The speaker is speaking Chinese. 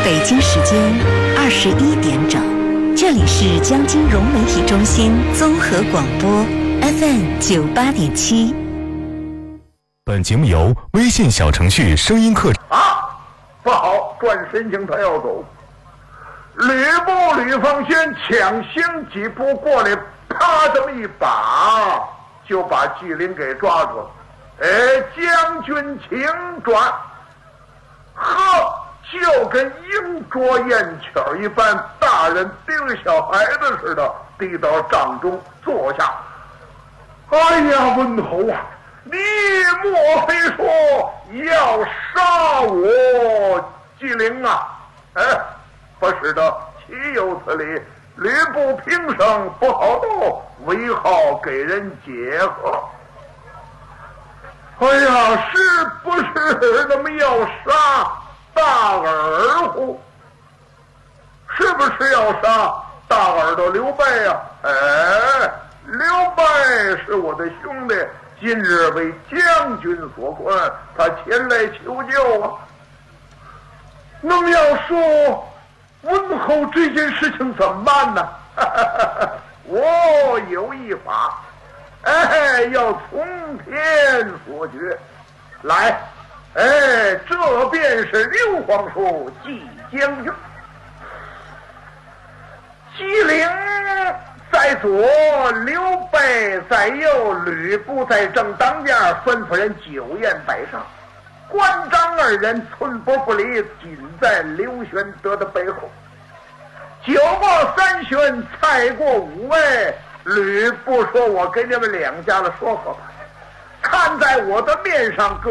北京时间21点整，这里是江津融媒体中心综合广播 FM 98.7。 本节目由微信小程序声音课不好，转申请他要走。吕方轩抢行几步过来，啪这么一把就把纪灵给抓住了。将军请转。就跟鹰啄燕雀一般，大人盯小孩子似的，递到帐中坐下。哎呀，温侯啊，你莫非说要杀我纪灵啊？不是的，岂有此理！吕布平生不好斗，为好给人解和。哎呀，是不是那么要杀大耳乎？是不是要杀大耳朵刘备呀？刘备是我的兄弟，今日为将军所困，他前来求救啊。那么要说温侯这件事情怎么办呢？我有一法，要从天所决。来，这便是刘皇叔季将军。纪灵在左，刘备在右，吕布在正当间，吩咐人酒宴摆上。关张二人寸步不离，紧在刘玄德的背后。酒过三巡，菜过五味，吕布说：“我给你们两家的说法吧，看在我的面上。”